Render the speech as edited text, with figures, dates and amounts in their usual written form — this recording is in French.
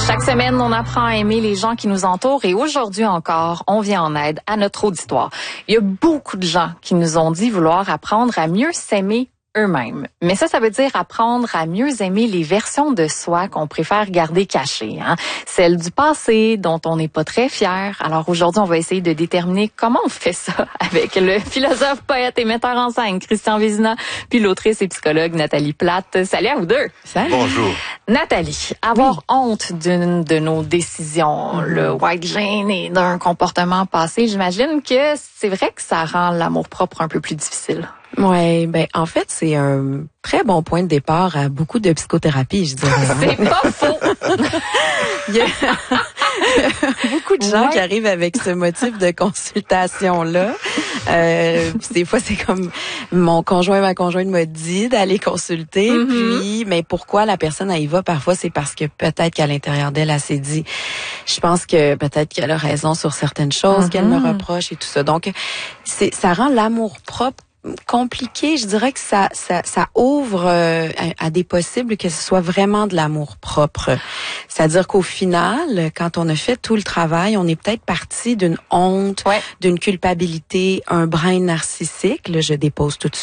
Chaque semaine, on apprend à aimer les gens qui nous entourent et aujourd'hui encore, on vient en aide à notre auditoire. Il y a beaucoup de gens qui nous ont dit vouloir apprendre à mieux s'aimer eux-mêmes. Mais ça veut dire apprendre à mieux aimer les versions de soi qu'on préfère garder cachées, hein? Celles du passé dont on n'est pas très fier. Alors aujourd'hui, on va essayer de déterminer comment on fait ça avec le philosophe, poète et metteur en scène Christian Vézina, puis l'autrice et psychologue Nathalie Plate. Salut à vous deux! Salut! Bonjour! Nathalie, avoir honte d'une de nos décisions, le white Jane et d'un comportement passé, j'imagine que c'est vrai que ça rend l'amour-propre un peu plus difficile. Ouais, ben en fait, c'est un très bon point de départ à beaucoup de psychothérapie, je dirais. C'est pas faux. Il y a beaucoup de gens qui arrivent avec ce motif de consultation-là. Des fois, c'est comme ma conjointe m'a dit d'aller consulter. Puis, mais pourquoi la personne elle y va? Parfois, c'est parce que peut-être qu'à l'intérieur d'elle, elle s'est dit, je pense que peut-être qu'elle a raison sur certaines choses qu'elle me reproche et tout ça. Donc, ça rend l'amour propre compliqué. Je dirais que ça ouvre à des possibles que ce soit vraiment de l'amour propre. C'est-à-dire qu'au final, quand on a fait tout le travail, on est peut-être parti d'une honte, d'une culpabilité, un brin narcissique. Là, je dépose tout de